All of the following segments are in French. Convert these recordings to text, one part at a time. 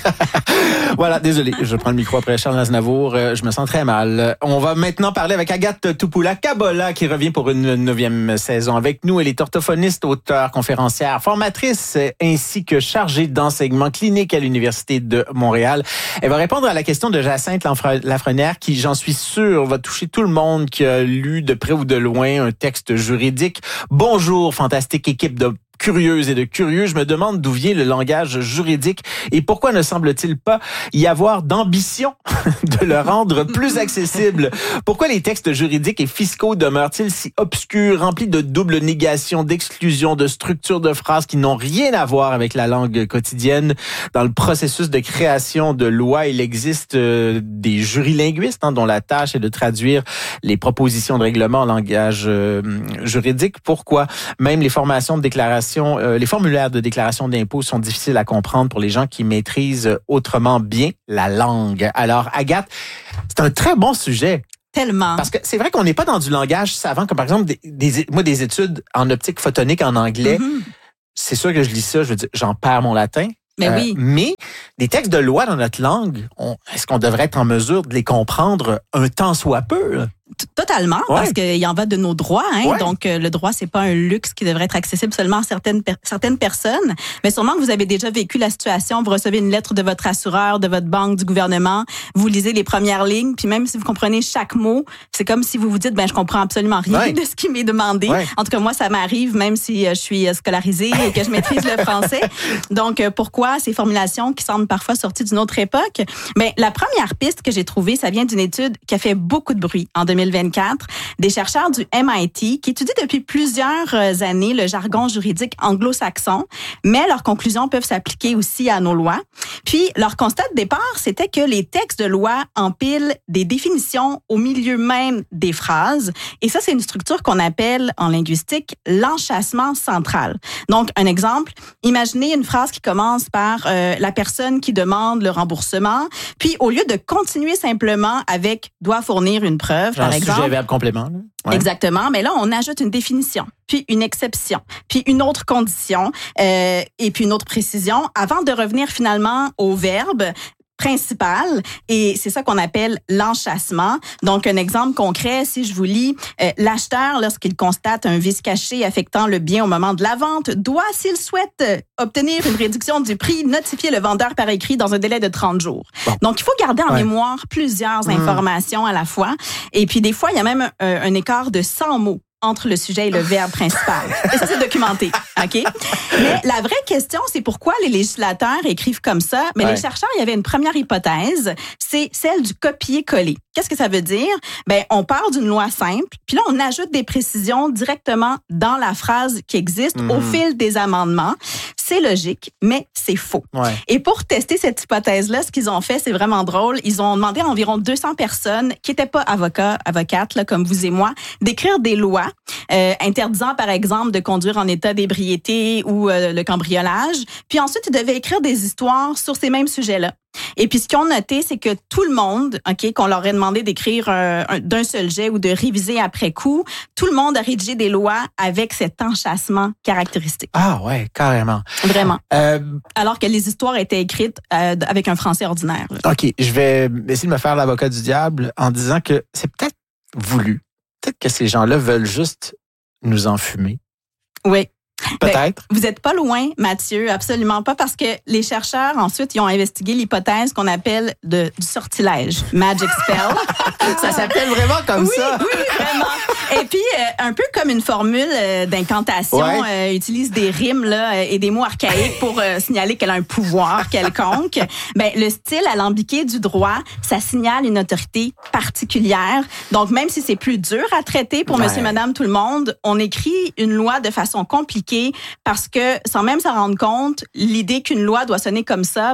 Voilà, désolé, je prends le micro après Charles Aznavour. Je me sens très mal. On va maintenant parler avec Agathe Topoula-Kabola qui revient pour une 9e saison avec nous. Elle est orthophoniste, auteure, conférencière, formatrice ainsi que chargée d'enseignement clinique à l'Université de Montréal. Elle va répondre à la question de Jacinthe Lafrenière qui, j'en suis sûr, va toucher tout le monde qui a lu de près ou de loin un texte juridique. Bonjour, fantastique équipe de curieuse et de curieux. Je me demande d'où vient le langage juridique et pourquoi ne semble-t-il pas y avoir d'ambition de le rendre plus accessible? Pourquoi les textes juridiques et fiscaux demeurent-ils si obscurs, remplis de double négation, d'exclusion, de structures de phrases qui n'ont rien à voir avec la langue quotidienne? Dans le processus de création de lois, il existe des jurilinguistes dont la tâche est de traduire les propositions de règlement en langage juridique. Pourquoi? Même les formations de déclaration les formulaires de déclaration d'impôts sont difficiles à comprendre pour les gens qui maîtrisent autrement bien la langue. Alors, Agathe, c'est un très bon sujet. Tellement. Parce que c'est vrai qu'on n'est pas dans du langage savant, comme par exemple des études en optique photonique en anglais. Mm-hmm. C'est sûr que je lis ça, je veux dire, j'en perds mon latin. Mais oui. Mais des textes de loi dans notre langue, est-ce qu'on devrait être en mesure de les comprendre un tant soit peu? Totalement, parce qu'il y en va de nos droits. Donc, le droit, c'est pas un luxe qui devrait être accessible seulement à certaines personnes. Mais sûrement que vous avez déjà vécu la situation. Vous recevez une lettre de votre assureur, de votre banque, du gouvernement. Vous lisez les premières lignes. Puis même si vous comprenez chaque mot, c'est comme si vous vous dites, je comprends absolument rien de ce qui m'est demandé. En tout cas, moi, ça m'arrive, même si je suis scolarisée et que je maîtrise le français. Donc, pourquoi ces formulations qui semblent parfois sorties d'une autre époque? La première piste que j'ai trouvée, ça vient d'une étude qui a fait beaucoup de bruit en 2024, des chercheurs du MIT qui étudient depuis plusieurs années le jargon juridique anglo-saxon, mais leurs conclusions peuvent s'appliquer aussi à nos lois. Puis, leur constat de départ, c'était que les textes de loi empilent des définitions au milieu même des phrases. Et ça, c'est une structure qu'on appelle en linguistique l'enchâssement central. Donc, un exemple, imaginez une phrase qui commence par la personne qui demande le remboursement, puis au lieu de continuer simplement avec « doit fournir une preuve », par exemple. Sujet, verbe, complément. Exactement. Mais là, on ajoute une définition, puis une exception, puis une autre condition, et puis une autre précision, avant de revenir finalement au verbe principal, et c'est ça qu'on appelle l'enchâssement. Donc, un exemple concret, si je vous lis, l'acheteur, lorsqu'il constate un vice caché affectant le bien au moment de la vente, doit, s'il souhaite obtenir une réduction du prix, notifier le vendeur par écrit dans un délai de 30 jours. Bon. Donc, il faut garder en mémoire plusieurs informations à la fois. Et puis, des fois, il y a même un écart de 100 mots entre le sujet et le verbe principal. Et ça, c'est documenté. OK? Mais la vraie question, c'est pourquoi les législateurs écrivent comme ça. Mais les chercheurs, il y avait une première hypothèse, c'est celle du copier-coller. Qu'est-ce que ça veut dire? On part d'une loi simple, puis là, on ajoute des précisions directement dans la phrase qui existe au fil des amendements. C'est logique, mais c'est faux. Et pour tester cette hypothèse-là, ce qu'ils ont fait, c'est vraiment drôle. Ils ont demandé à environ 200 personnes qui n'étaient pas avocates, là, comme vous et moi, d'écrire des lois interdisant, par exemple, de conduire en état d'ébriété ou le cambriolage. Puis ensuite, ils devaient écrire des histoires sur ces mêmes sujets-là. Et puis, ce qu'ils ont noté, c'est que tout le monde, qu'on leur ait demandé d'écrire d'un seul jet ou de réviser après coup, tout le monde a rédigé des lois avec cet enchâssement caractéristique. Ah ouais, carrément. Vraiment. Alors que les histoires étaient écrites avec un français ordinaire. Là. OK, je vais essayer de me faire l'avocat du diable en disant que c'est peut-être voulu. Peut-être que ces gens-là veulent juste nous enfumer. Oui. Peut-être. Vous n'êtes pas loin, Mathieu, absolument pas, parce que les chercheurs, ensuite, ils ont investigué l'hypothèse qu'on appelle du sortilège, magic spell. Ça s'appelle vraiment comme ça? Oui, vraiment. Et puis, un peu comme une formule d'incantation, utilise des rimes là, et des mots archaïques pour signaler qu'elle a un pouvoir quelconque. Le style alambiqué du droit, ça signale une autorité particulière. Donc, même si c'est plus dur à traiter pour monsieur, madame, tout le monde, on écrit une loi de façon compliquée parce que, sans même s'en rendre compte, l'idée qu'une loi doit sonner comme ça,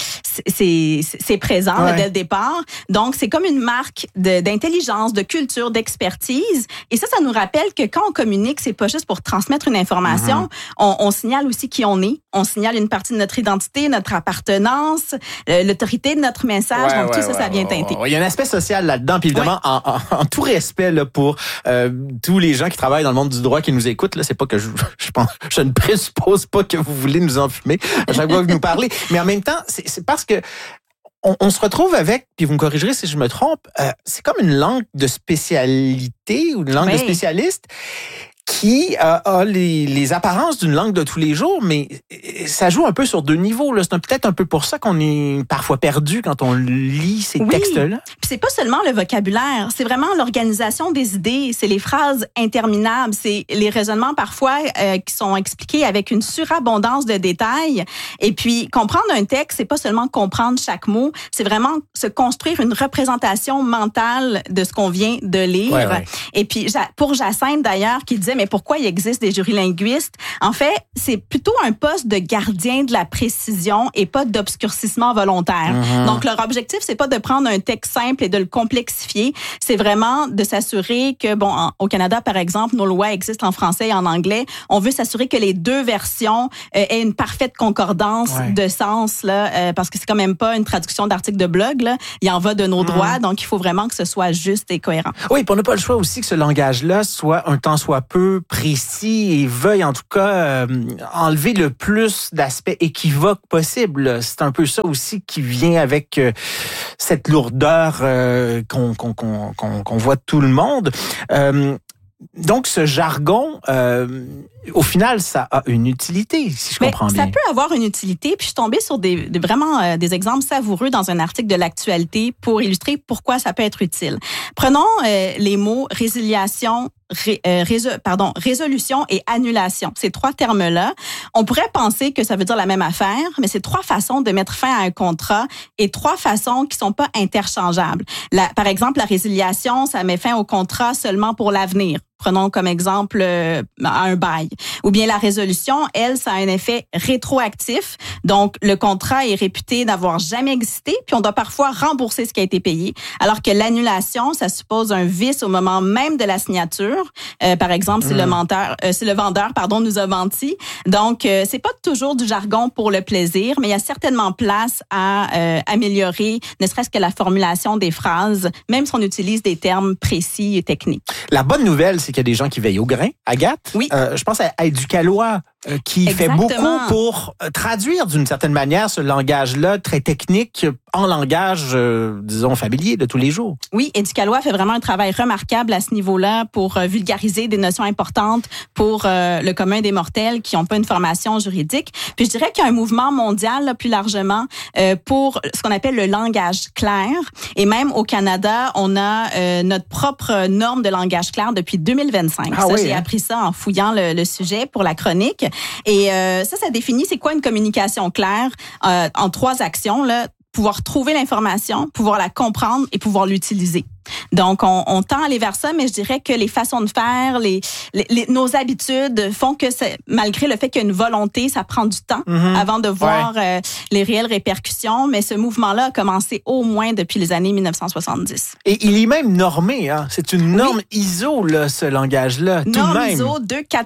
c'est présent là, dès le départ. Donc, c'est comme une marque d'intelligence, de culture, d'expertise. Et ça nous rappelle que quand on communique, c'est pas juste pour transmettre une information. On signale aussi qui on est. On signale une partie de notre identité, notre appartenance, l'autorité de notre message. Donc, tout ça, ça vient teinter. Il y a un aspect social là-dedans. Puis évidemment, en tout respect là, pour tous les gens qui travaillent dans le monde du droit qui nous écoutent, là, c'est pas que je ne présuppose pas que vous voulez nous enfumer à chaque fois que vous nous parlez. Mais en même temps, c'est parce parce que on se retrouve avec, puis vous me corrigerez si je me trompe, c'est comme une langue de spécialité ou une langue de spécialiste qui a les apparences d'une langue de tous les jours, mais ça joue un peu sur deux niveaux. Là. C'est peut-être un peu pour ça qu'on est parfois perdu quand on lit ces textes-là. Puis c'est pas seulement le vocabulaire, c'est vraiment l'organisation des idées, c'est les phrases interminables, c'est les raisonnements parfois qui sont expliqués avec une surabondance de détails. Et puis, comprendre un texte, c'est pas seulement comprendre chaque mot, c'est vraiment se construire une représentation mentale de ce qu'on vient de lire. Ouais. Et puis, pour Jacinthe, d'ailleurs, qui disait, mais pourquoi il existe des jurys linguistes? En fait, c'est plutôt un poste de gardien de la précision et pas d'obscurcissement volontaire. Donc, leur objectif, c'est pas de prendre un texte simple et de le complexifier. C'est vraiment de s'assurer que, au Canada, par exemple, nos lois existent en français et en anglais. On veut s'assurer que les deux versions aient une parfaite concordance de sens, là, parce que c'est quand même pas une traduction d'article de blog, là. Il en va de nos droits, donc il faut vraiment que ce soit juste et cohérent. Oui, puis on n'a pas le choix aussi que ce langage-là soit un tant soit peu précis et veuille en tout cas enlever le plus d'aspects équivoques possible. C'est un peu ça aussi qui vient avec cette lourdeur qu'on voit de tout le monde. Donc, ce jargon, au final, ça a une utilité, si je comprends bien. Ça peut avoir une utilité. Puis, je suis tombée sur vraiment des exemples savoureux dans un article de l'actualité pour illustrer pourquoi ça peut être utile. Prenons les mots résiliation, résolution et annulation. Ces trois termes-là, on pourrait penser que ça veut dire la même affaire, mais c'est trois façons de mettre fin à un contrat et trois façons qui sont pas interchangeables. Par exemple, la résiliation, ça met fin au contrat seulement pour l'avenir. Prenons comme exemple un bail. Ou bien la résolution, elle, ça a un effet rétroactif. Donc, le contrat est réputé n'avoir jamais existé, puis on doit parfois rembourser ce qui a été payé. Alors que l'annulation, ça suppose un vice au moment même de la signature. Par exemple, si le vendeur, nous a menti. Donc, c'est pas toujours du jargon pour le plaisir, mais il y a certainement place à améliorer, ne serait-ce que la formulation des phrases, même si on utilise des termes précis et techniques. La bonne nouvelle, c'est qu'il y a des gens qui veillent au grain. Agathe? Oui. Je pense à Éducalois qui fait beaucoup pour traduire d'une certaine manière ce langage-là très technique en langage, disons, familier de tous les jours. Oui, Éducalois fait vraiment un travail remarquable à ce niveau-là pour vulgariser des notions importantes pour le commun des mortels qui n'ont pas une formation juridique. Puis je dirais qu'il y a un mouvement mondial, là, plus largement, pour ce qu'on appelle le langage clair. Et même au Canada, on a notre propre norme de langage clair depuis 2025. J'ai appris ça en fouillant le sujet pour la chronique. Et ça définit c'est quoi une communication claire en trois actions, là. Pouvoir trouver l'information, pouvoir la comprendre et pouvoir l'utiliser. Donc, on tend à aller vers ça, mais je dirais que les façons de faire, nos habitudes font que malgré le fait qu'il y a une volonté, ça prend du temps avant de voir les réelles répercussions. Mais ce mouvement-là a commencé au moins depuis les années 1970. Et il est même normé, hein? C'est une norme ISO, là, ce langage-là. Norme ISO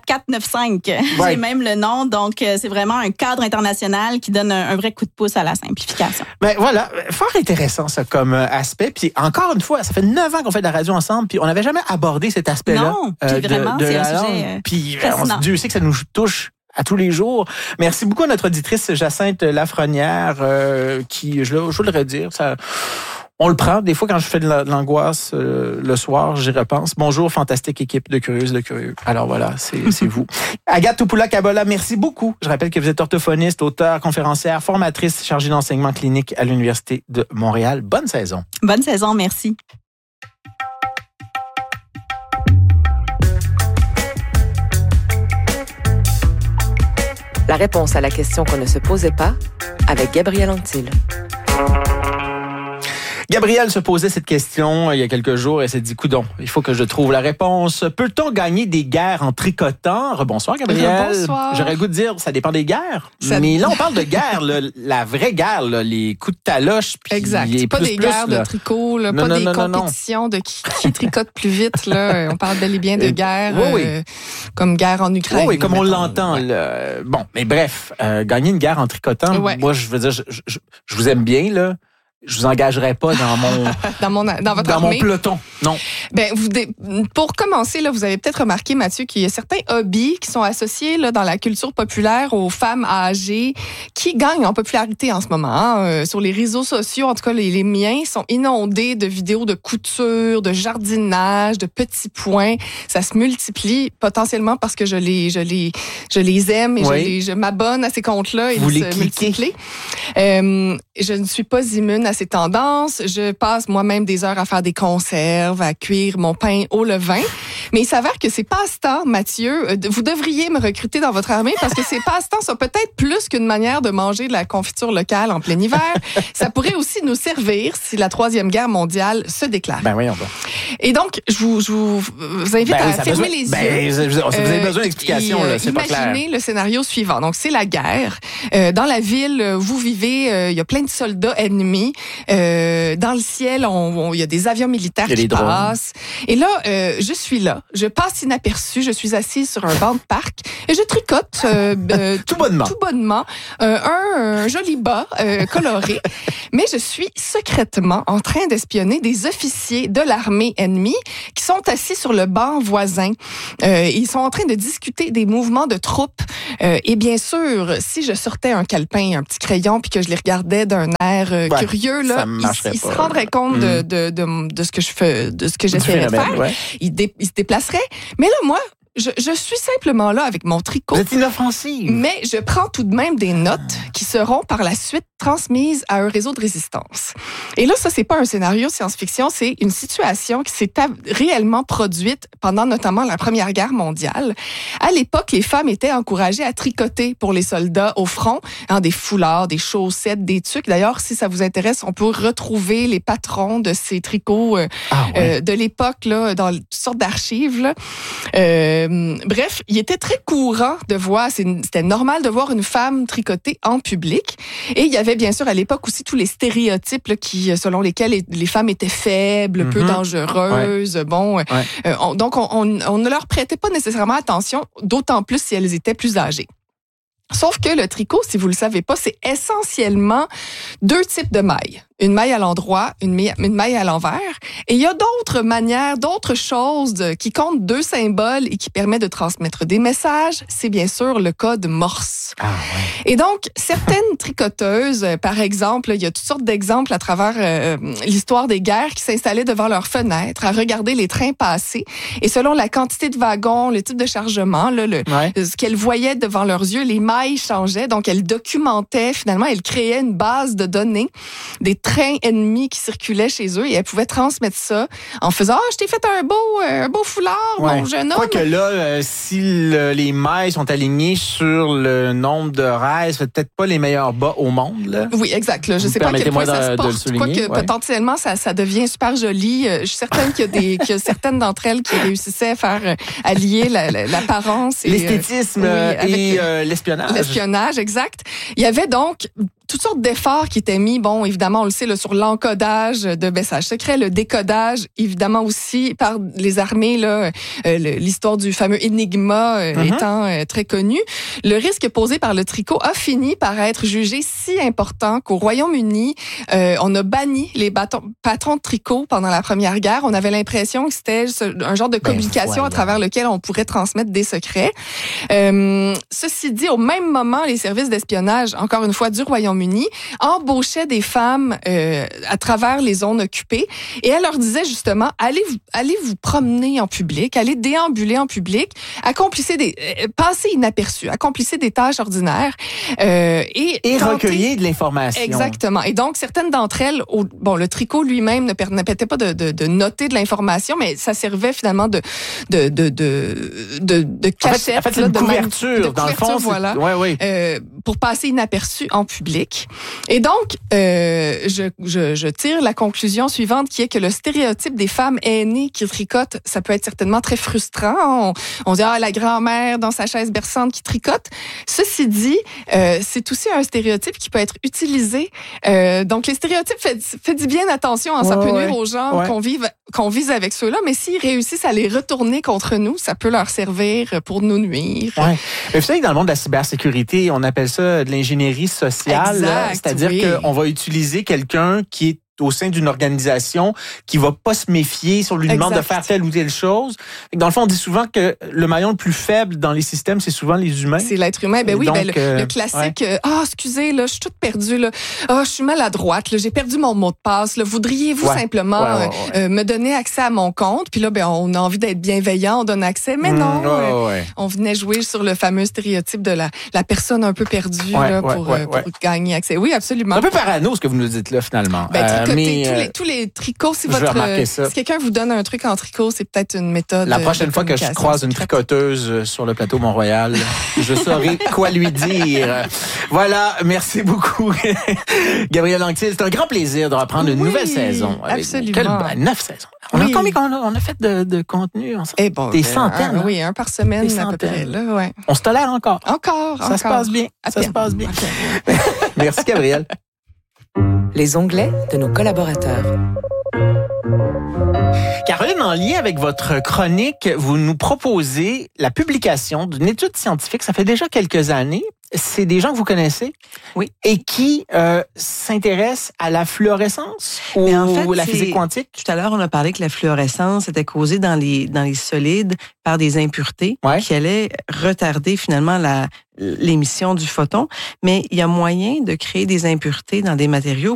24495. J'ai même le nom. Donc, c'est vraiment un cadre international qui donne un vrai coup de pouce à la simplification. Ben voilà, fort intéressant ça comme aspect. Puis encore une fois, ça fait 9 ans qu'on fait de la radio ensemble, puis on n'avait jamais abordé cet aspect-là. Non, puis vraiment, c'est un sujet puis Dieu sait que ça nous touche à tous les jours. Merci beaucoup à notre auditrice Jacinthe Lafrenière, qui, je veux le redire, ça... On le prend. Des fois, quand je fais de l'angoisse le soir, j'y repense. Bonjour, fantastique équipe de Curieuses de Curieux. Alors voilà, c'est vous. Agathe Topoula-Kabola, merci beaucoup. Je rappelle que vous êtes orthophoniste, auteure, conférencière, formatrice chargée d'enseignement clinique à l'Université de Montréal. Bonne saison. Bonne saison, merci. La réponse à la question qu'on ne se posait pas avec Gabrielle Antil. Gabrielle se posait cette question il y a quelques jours et s'est dit, coudonc, il faut que je trouve la réponse. Peut-on gagner des guerres en tricotant? Rebonsoir, Gabrielle. Bonsoir. J'aurais le goût de dire, ça dépend des guerres. Mais là, on parle de guerre, la vraie guerre, là, les coups de taloche. Exact. C'est pas des guerres de tricot, là, pas des compétitions de qui tricote plus vite. Là. On parle bel et bien de guerre, comme guerre en Ukraine. Oui, comme on l'entend. Bon, mais bref, gagner une guerre en tricotant, moi, je veux dire, je vous aime bien, là. je vous engagerai pas dans votre armée. Mon peloton. Non. Ben, pour commencer, là, vous avez peut-être remarqué, Mathieu, qu'il y a certains hobbies qui sont associés là, dans la culture populaire aux femmes âgées qui gagnent en popularité en ce moment. Hein. Sur les réseaux sociaux, en tout cas, les miens sont inondés de vidéos de couture, de jardinage, de petits points. Ça se multiplie potentiellement parce que je les aime et je m'abonne à ces comptes-là et vous ils les se multiplient. Je ne suis pas immune à ces tendances. Je passe moi-même des heures à faire des conserves, à cuire mon pain au levain. Mais il s'avère que ces passe-temps, Mathieu, vous devriez me recruter dans votre armée parce que ces passe-temps sont peut-être plus qu'une manière de manger de la confiture locale en plein hiver. Ça pourrait aussi nous servir si la Troisième Guerre mondiale se déclare. Ben voyons donc. Et donc, je vous invite à fermer les yeux. Vous avez besoin d'explications, là, c'est pas clair. Imaginez le scénario suivant. Donc, c'est la guerre. Dans la ville, vous vivez, il y a plein de soldats ennemis. Dans le ciel, il y a des avions militaires qui passent. Et là, je suis là. Je passe inaperçue. Je suis assise sur un banc de parc et je tricote tout bonnement un joli bas coloré. Mais je suis secrètement en train d'espionner des officiers de l'armée ennemie qui sont assis sur le banc voisin. Ils sont en train de discuter des mouvements de troupes. Et bien sûr, si je sortais un calepin, un petit crayon, puis que je les regardais d'un air curieux, là, ils se rendraient compte de ce que je fais, de ce que j'essaierais de faire. Ouais. Ils se déplaceraient. Mais là, moi, je suis simplement là avec mon tricot. Vous êtes inoffensive. Mais je prends tout de même des notes qui seront par la suite transmises à un réseau de résistance. Et là, ça, c'est pas un scénario science-fiction, c'est une situation qui s'est réellement produite pendant notamment la Première Guerre mondiale. À l'époque, les femmes étaient encouragées à tricoter pour les soldats au front, des foulards, des chaussettes, des tuques. D'ailleurs, si ça vous intéresse, on peut retrouver les patrons de ces tricots de l'époque là, dans toutes sortes d'archives. Là. Bref, il était très courant de voir, c'était normal de voir une femme tricoter en public. Et il y avait bien sûr à l'époque aussi tous les stéréotypes là, selon lesquels les femmes étaient faibles, peu dangereuses. Ouais. Bon, donc on ne leur prêtait pas nécessairement attention, d'autant plus si elles étaient plus âgées. Sauf que le tricot, si vous le savez pas, c'est essentiellement 2 types de mailles. Une maille à l'endroit, une maille à l'envers. Et il y a d'autres manières, d'autres choses qui comptent 2 symboles et qui permettent de transmettre des messages. C'est bien sûr le code Morse. Ah, ouais. Et donc, certaines tricoteuses, par exemple, il y a toutes sortes d'exemples à travers l'histoire des guerres qui s'installaient devant leurs fenêtres à regarder les trains passer. Et selon la quantité de wagons, le type de chargement, là, ce qu'elles voyaient devant leurs yeux, les mailles changeaient. Donc, elles documentaient, finalement, elles créaient une base de données des trains ennemis qui circulaient chez eux et elles pouvaient transmettre ça en faisant « Ah, je t'ai fait un beau foulard, mon jeune homme. » Quoique là, si les mailles sont alignées sur le nombre de rails, c'est peut-être pas les meilleurs bas au monde. Là. Oui, exact. Là. Je sais pas à quel point ça se porte. Quoique potentiellement, ça devient super joli. Je suis certaine qu'il y a certaines d'entre elles qui réussissaient à faire allier l'apparence et l'esthétisme et l'espionnage. L'espionnage, exact. Il y avait donc toutes sortes d'efforts qui étaient mis, bon, évidemment, on le sait, là, sur l'encodage de messages secrets, le décodage, évidemment aussi par les armées, là, l'histoire du fameux Enigma étant très connue. Le risque posé par le tricot a fini par être jugé si important qu'au Royaume-Uni, on a banni les patrons de tricot pendant la Première Guerre. On avait l'impression que c'était un genre de communication à travers lequel on pourrait transmettre des secrets. Ceci dit, au même moment, les services d'espionnage, encore une fois, du Royaume-Uni, embauchaient des femmes à travers les zones occupées et elle leur disait justement allez vous promener en public, allez déambuler en public, passez inaperçus, accomplissez des tâches ordinaires et recueillez de l'information. Exactement. Et donc certaines d'entre elles, le tricot lui-même ne permettait pas de noter de l'information, mais ça servait finalement de cachette, en fait, c'est une couverture dans le fond, voilà, pour passer inaperçu en public. Et donc, je tire la conclusion suivante qui est que le stéréotype des femmes aînées qui tricotent, ça peut être certainement très frustrant. On dit, la grand-mère dans sa chaise berçante qui tricote. Ceci dit, c'est aussi un stéréotype qui peut être utilisé. Donc, les stéréotypes, faites bien attention, ça peut nuire aux gens qu'on vise avec ceux-là, mais s'ils réussissent à les retourner contre nous, ça peut leur servir pour nous nuire. Ouais. Mais vous savez que dans le monde de la cybersécurité, on appelle ça de l'ingénierie sociale. Exact, C'est-à-dire oui. qu'on va utiliser quelqu'un qui est au sein d'une organisation qui va pas se méfier si on lui demande de faire telle ou telle chose. Dans le fond, on dit souvent que le maillon le plus faible dans les systèmes, c'est souvent les humains. C'est l'être humain. Ben Et oui, donc, le classique. Excusez, là, je suis toute perdue. Là. Je suis maladroite. Là, j'ai perdu mon mot de passe. Là. Voudriez-vous simplement me donner accès à mon compte? Puis là, on a envie d'être bienveillant, on donne accès. Mais non, on venait jouer sur le fameux stéréotype de la personne un peu perdue pour gagner accès. Oui, absolument. C'est un peu parano ce que vous nous dites là, finalement. Tous les tricots, si quelqu'un vous donne un truc en tricot, c'est peut-être une méthode. La prochaine fois que je croise une tricoteuse sur le plateau Mont-Royal, je saurai quoi lui dire. Voilà, merci beaucoup, Gabrielle Anctil. C'est un grand plaisir de reprendre une nouvelle saison. Absolument. 9 saisons. On a combien on a fait de contenu ensemble? Des centaines. Un par semaine à peu près. Là, On se tolère encore. Ça se passe bien. Ça se passe bien. Merci, Gabrielle. Les onglets de nos collaborateurs. Caroline, en lien avec votre chronique, vous nous proposez la publication d'une étude scientifique. Ça fait déjà quelques années. C'est des gens que vous connaissez? Oui. Et qui s'intéressent à la fluorescence ou la physique quantique? Tout à l'heure, on a parlé que la fluorescence était causée dans les solides par des impuretés qui allaient retarder finalement l'émission du photon. Mais il y a moyen de créer des impuretés dans des matériaux